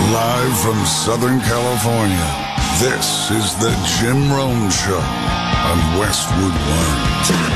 Live from Southern California, this is the Jim Rome Show on Westwood One.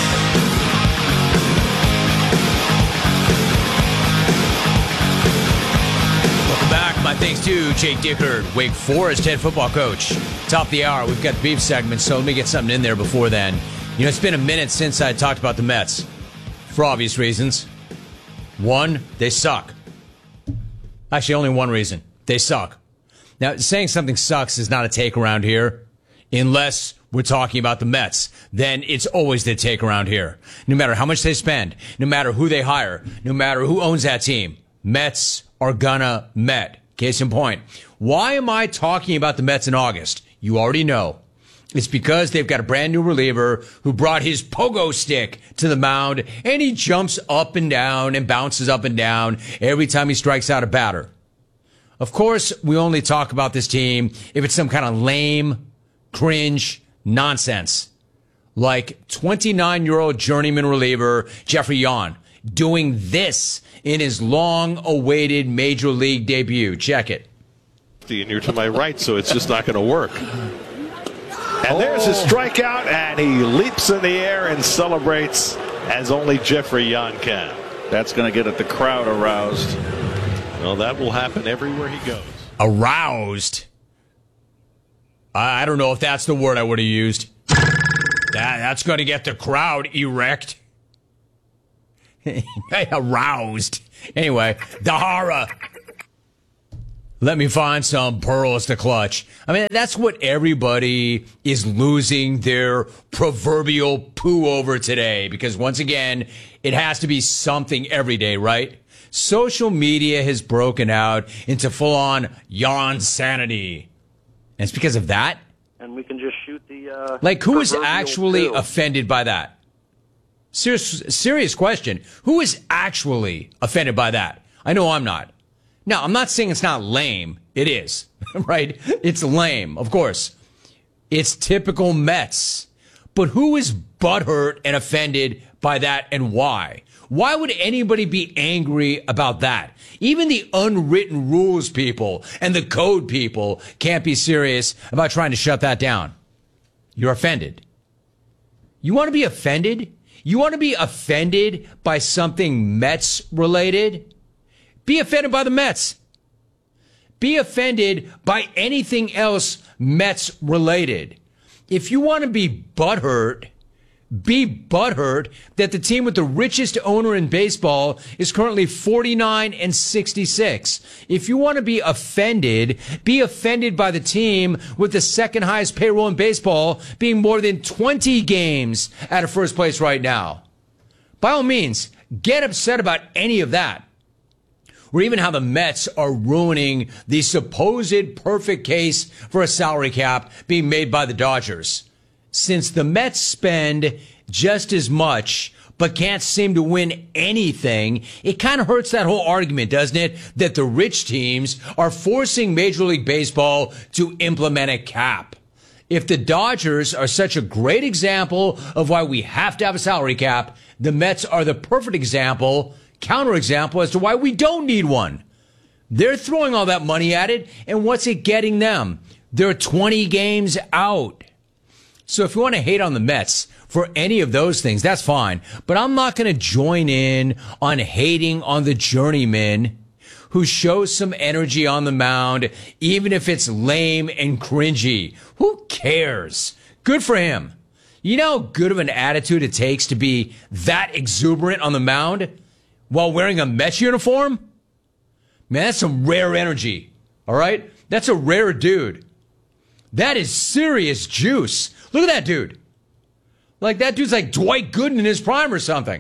Welcome back. My thanks to Jake Dickert, Wake Forest head football coach. Top of the hour, we've got the beef segment, so let me get something in there before then. You know, it's been a minute since I talked about the Mets, for obvious reasons. One, they suck. Actually, only one reason. They suck. Now, saying something sucks is not a take around here, unless we're talking about the Mets. Then it's always the take around here. No matter how much they spend, no matter who they hire, no matter who owns that team, Mets are gonna Met. Case in point. Why am I talking about the Mets in August? You already know. It's because they've got a brand new reliever who brought his pogo stick to the mound, and he jumps up and down and bounces up and down every time he strikes out a batter. Of course, we only talk about this team if it's some kind of lame, cringe nonsense. Like 29-year-old journeyman reliever Jeffrey Yon doing this in his long-awaited Major League debut. Check it. And you're to my right, so it's just not going to work. And there's his strikeout, and he leaps in the air and celebrates as only Jeffrey Yon can. That's going to get the crowd aroused. Well, that will happen everywhere he goes. Aroused? I don't know if that's the word I would have used. That's going to get the crowd erect. Aroused. Anyway, Dahara. Let me find some pearls to clutch. I mean, that's what everybody is losing their proverbial poo over today. Because once again, it has to be something every day, right? Social media has broken out into full-on yarn sanity. And it's because of that? And we can just shoot the... like, who is actually offended by that? Serious question. Who is actually offended by that? I know I'm not. Now, I'm not saying it's not lame. It is, right? It's lame, of course. It's typical Mets. But who is butthurt and offended by that, and why? Why would anybody be angry about that? Even the unwritten rules people and the code people can't be serious about trying to shut that down. You're offended. You want to be offended? You want to be offended by something Mets related? Be offended by the Mets. Be offended by anything else Mets related. If you want to be butthurt that the team with the richest owner in baseball is currently 49-66. If you want to be offended by the team with the second highest payroll in baseball being more than 20 games out of first place right now. By all means, get upset about any of that. Or even how the Mets are ruining the supposed perfect case for a salary cap being made by the Dodgers. Since the Mets spend just as much but can't seem to win anything, it kind of hurts that whole argument, doesn't it? That the rich teams are forcing Major League Baseball to implement a cap. If the Dodgers are such a great example of why we have to have a salary cap, the Mets are the perfect counterexample as to why we don't need one. They're throwing all that money at it, and what's it getting them? They're 20 games out. So if you want to hate on the Mets for any of those things, that's fine. But I'm not going to join in on hating on the journeyman who shows some energy on the mound, even if it's lame and cringy. Who cares? Good for him. You know how good of an attitude it takes to be that exuberant on the mound while wearing a Mets uniform? Man, that's some rare energy, all right? That's a rare dude. That is serious juice. Look at that dude. Like, that dude's like Dwight Gooden in his prime or something.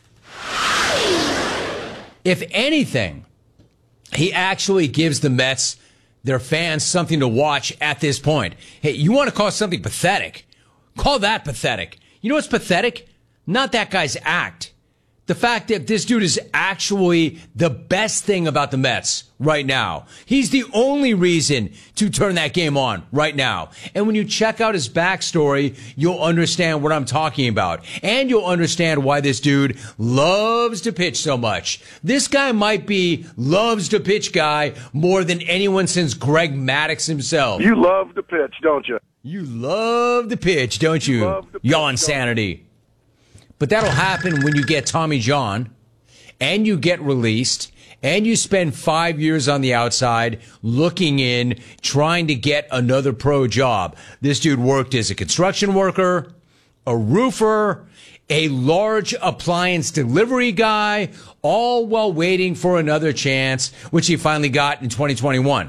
If anything, he actually gives the Mets, their fans, something to watch at this point. Hey, you want to call something pathetic? Call that pathetic. You know what's pathetic? Not that guy's act. The fact that this dude is actually the best thing about the Mets right now. He's the only reason to turn that game on right now. And when you check out his backstory, you'll understand what I'm talking about. And you'll understand why this dude loves to pitch so much. This guy might be loves to pitch guy more than anyone since Greg Maddux himself. You love to pitch, don't you? You love the pitch, don't you? Yawn sanity. But that'll happen when you get Tommy John and you get released and you spend 5 years on the outside looking in, trying to get another pro job. This dude worked as a construction worker, a roofer, a large appliance delivery guy, all while waiting for another chance, which he finally got in 2021.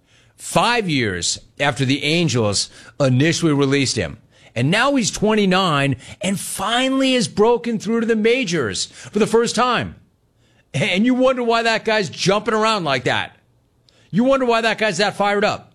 5 years after the Angels initially released him. And now he's 29 and finally has broken through to the majors for the first time. And you wonder why that guy's jumping around like that. You wonder why that guy's that fired up.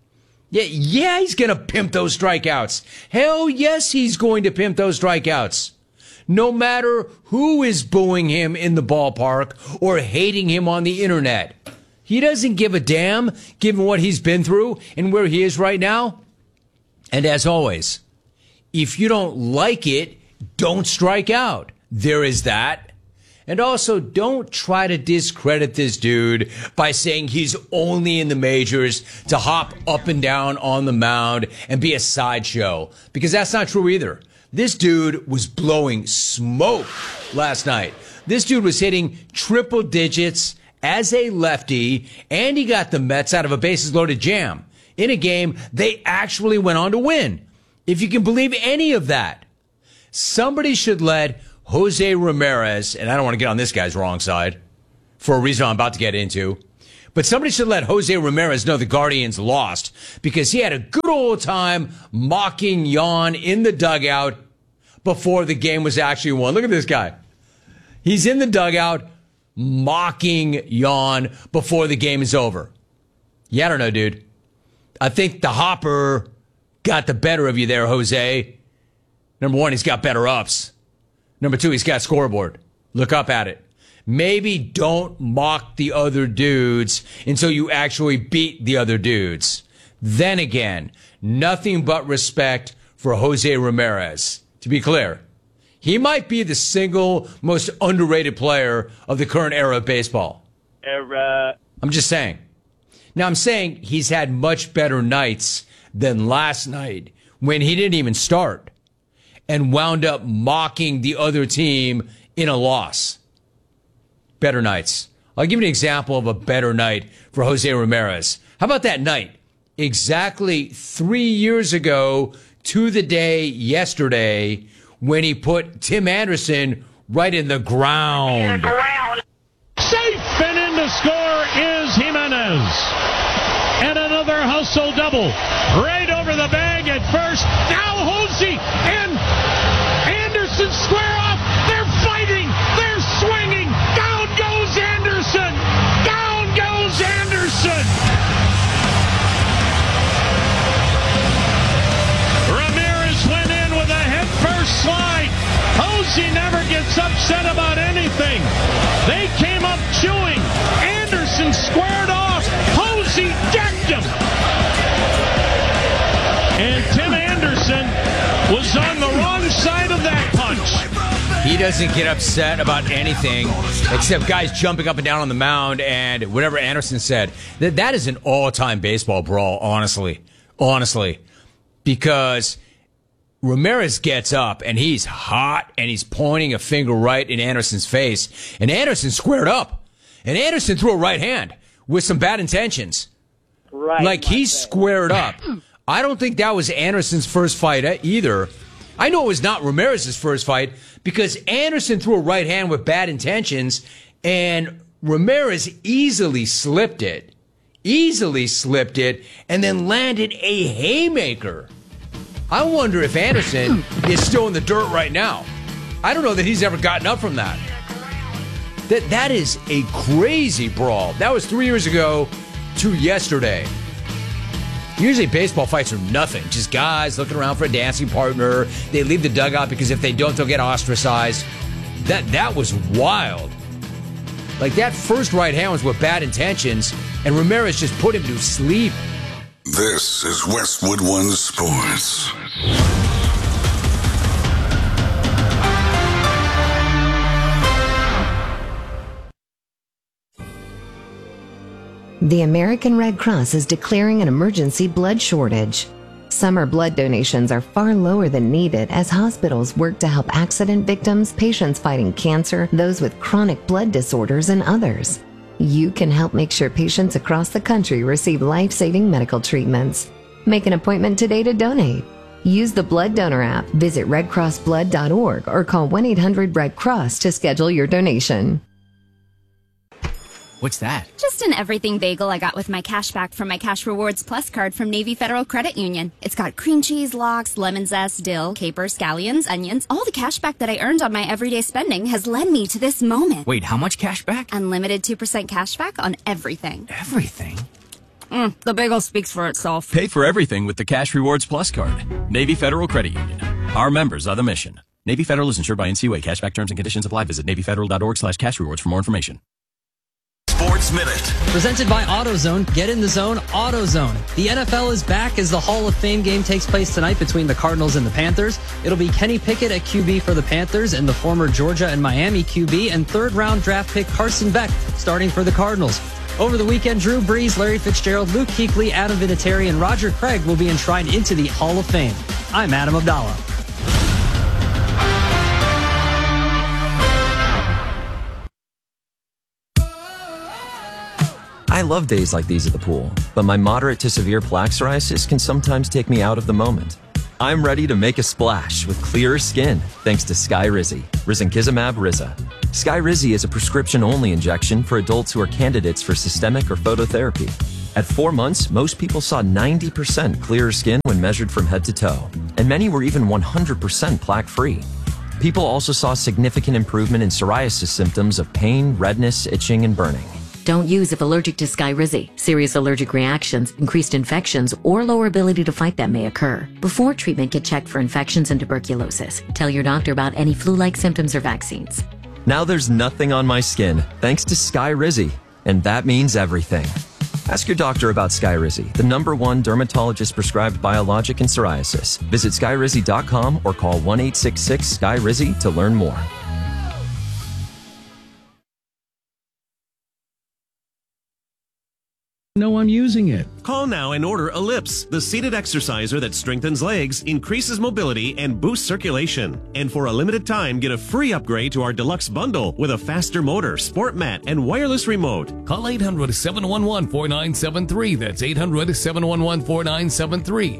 Yeah, he's going to pimp those strikeouts. Hell yes, he's going to pimp those strikeouts. No matter who is booing him in the ballpark or hating him on the internet. He doesn't give a damn, given what he's been through and where he is right now. And as always, if you don't like it, don't strike out. There is that. And also, don't try to discredit this dude by saying he's only in the majors to hop up and down on the mound and be a sideshow. Because that's not true either. This dude was blowing smoke last night. This dude was hitting triple digits as a lefty, and he got the Mets out of a bases-loaded jam in a game they actually went on to win. If you can believe any of that, somebody should let Jose Ramirez, and I don't want to get on this guy's wrong side for a reason I'm about to get into, but somebody should let Jose Ramirez know the Guardians lost because he had a good old time mocking Yan in the dugout before the game was actually won. Look at this guy. He's in the dugout mocking Yan before the game is over. Yeah, I don't know, dude. I think the Hopper got the better of you there, Jose. Number one, he's got better ups. Number two, he's got scoreboard. Look up at it. Maybe don't mock the other dudes until you actually beat the other dudes. Then again, nothing but respect for Jose Ramirez. To be clear, he might be the single most underrated player of the current era of baseball. I'm just saying. Now, I'm saying he's had much better nights than last night when he didn't even start and wound up mocking the other team in a loss. Better nights. I'll give you an example of a better night for Jose Ramirez. How about that night? Exactly 3 years ago to the day yesterday when he put Tim Anderson right in the ground. Safe and in to score is Jimenez. And another hustle double. Right over the bag at first. Now Hosey and Anderson square off. They're fighting. They're swinging. Down goes Anderson. Down goes Anderson. Ramirez went in with a head-first slide. Hosey never gets upset about anything. They came up chewing. Anderson squared off. Hosey decked him. And Tim Anderson was on the wrong side of that punch. He doesn't get upset about anything except guys jumping up and down on the mound and whatever Anderson said. That is an all-time baseball brawl, honestly. Honestly. Because Ramirez gets up and he's hot and he's pointing a finger right in Anderson's face. And Anderson squared up. And Anderson threw a right hand with some bad intentions. Right. Like he squared up. I don't think that was Anderson's first fight either. I know it was not Ramirez's first fight because Anderson threw a right hand with bad intentions and Ramirez easily slipped it, and then landed a haymaker. I wonder if Anderson is still in the dirt right now. I don't know that he's ever gotten up from that. That is a crazy brawl. That was 3 years ago to yesterday. Usually baseball fights are nothing. Just guys looking around for a dancing partner. They leave the dugout because if they don't, they'll get ostracized. That was wild. Like, that first right hand was with bad intentions, and Ramirez just put him to sleep. This is Westwood One Sports. The American Red Cross is declaring an emergency blood shortage. Summer blood donations are far lower than needed as hospitals work to help accident victims, patients fighting cancer, those with chronic blood disorders, and others. You can help make sure patients across the country receive life-saving medical treatments. Make an appointment today to donate. Use the Blood Donor app, visit redcrossblood.org, or call 1-800-RED-CROSS to schedule your donation. What's that? Just an everything bagel I got with my cash back from my Cash Rewards Plus card from Navy Federal Credit Union. It's got cream cheese, lox, lemon zest, dill, capers, scallions, onions. All the cash back that I earned on my everyday spending has led me to this moment. Wait, how much cash back? Unlimited 2% cash back on everything. Everything? The bagel speaks for itself. Pay for everything with the Cash Rewards Plus card. Navy Federal Credit Union. Our members are the mission. Navy Federal is insured by NCUA. Cashback terms and conditions apply. Visit NavyFederal.org/cash rewards for more information. Sports Minute. Presented by AutoZone. Get in the zone, AutoZone. The NFL is back as the Hall of Fame game takes place tonight between the Cardinals and the Panthers. It'll be Kenny Pickett at QB for the Panthers and the former Georgia and Miami QB and third-round draft pick Carson Beck starting for the Cardinals. Over the weekend, Drew Brees, Larry Fitzgerald, Luke Kuechly, Adam Vinatieri, and Roger Craig will be enshrined into the Hall of Fame. I'm Adam Abdallah. I love days like these at the pool, but my moderate to severe plaque psoriasis can sometimes take me out of the moment. I'm ready to make a splash with clearer skin thanks to Skyrizi, Risankizumab Riza. Skyrizi is a prescription-only injection for adults who are candidates for systemic or phototherapy. At 4 months, most people saw 90% clearer skin when measured from head to toe, and many were even 100% plaque-free. People also saw significant improvement in psoriasis symptoms of pain, redness, itching, and burning. Don't use if allergic to Skyrizi. Serious allergic reactions, increased infections, or lower ability to fight them may occur. Before treatment, get checked for infections and tuberculosis. Tell your doctor about any flu-like symptoms or vaccines. Now there's nothing on my skin thanks to Skyrizi, and that means everything. Ask your doctor about Skyrizi, the #1 dermatologist-prescribed biologic in psoriasis. Visit Skyrizi.com or call 1-866-SKYRIZI to learn more. No, I'm using it. Call now and order Ellipse, the seated exerciser that strengthens legs, increases mobility, and boosts circulation. And for a limited time, get a free upgrade to our deluxe bundle with a faster motor, sport mat, and wireless remote. Call 800-711-4973. That's 800-711-4973.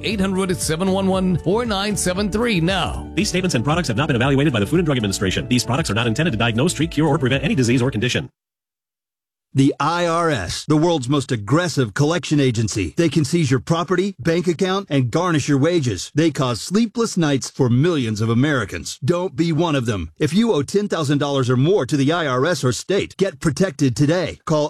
800-711-4973 now. These statements and products have not been evaluated by the Food and Drug Administration. These products are not intended to diagnose, treat, cure, or prevent any disease or condition. The IRS, the world's most aggressive collection agency. They can seize your property, bank account, and garnish your wages. They cause sleepless nights for millions of Americans. Don't be one of them. If you owe $10,000 or more to the IRS or state, get protected today. Call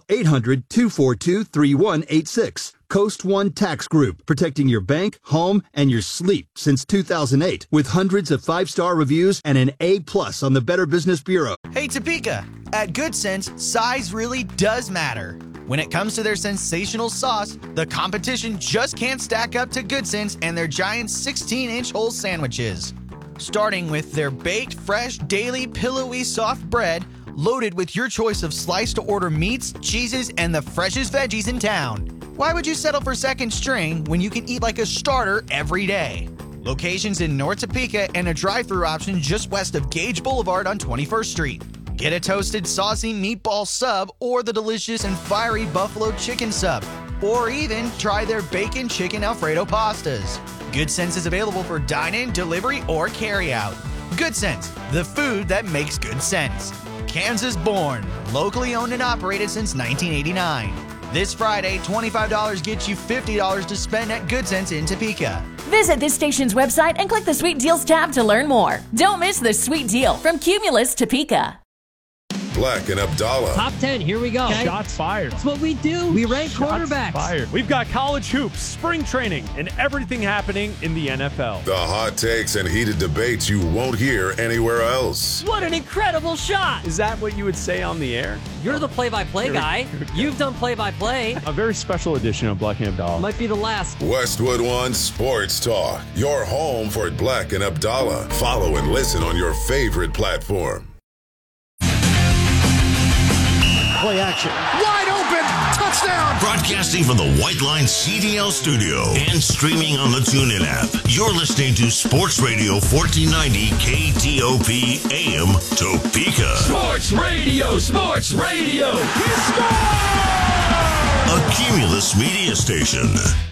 800-242-3186. Coast One Tax Group, protecting your bank, home, and your sleep since 2008, with hundreds of 5-star reviews and an A+ on the Better Business Bureau. Hey Topeka, at Good Sense, size really does matter. When it comes to their sensational sauce, the competition just can't stack up to Good Sense and their giant 16-inch whole sandwiches. Starting with their baked, fresh, daily, pillowy, soft bread, loaded with your choice of slice-to-order meats, cheeses, and the freshest veggies in town. Why would you settle for second string when you can eat like a starter every day? Locations in North Topeka and a drive-thru option just west of Gage Boulevard on 21st Street. Get a toasted, saucy meatball sub or the delicious and fiery buffalo chicken sub. Or even try their bacon chicken Alfredo pastas. Good Sense is available for dine-in, delivery, or carry-out. Good Sense, the food that makes good sense. Kansas born, locally owned and operated since 1989. This Friday, $25 gets you $50 to spend at Good Sense in Topeka. Visit this station's website and click the Sweet Deals tab to learn more. Don't miss the sweet deal from Cumulus Topeka. Black and Abdallah. Top 10, here we go. Shots fired. That's what we do. We rank quarterbacks. Fired. We've got college hoops, spring training, and everything happening in the NFL. The hot takes and heated debates you won't hear anywhere else. What an incredible shot. Is that what you would say on the air? You're the play-by-play guy. You've done play-by-play. A very special edition of Black and Abdallah. Might be the last. Westwood One Sports Talk, your home for Black and Abdallah. Follow and listen on your favorite platform. Play action. Wide open. Touchdown. Broadcasting from the White Line CDL studio and streaming on the TuneIn app. You're listening to Sports Radio 1490 KTOP AM Topeka. Sports Radio. Sports Radio. A Cumulus media station.